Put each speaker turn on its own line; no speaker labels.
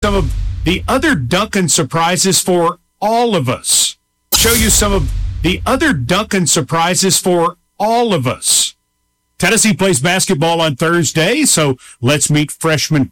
some of the other Duncan surprises for all of us. Tennessee plays basketball on Thursday, so let's meet freshman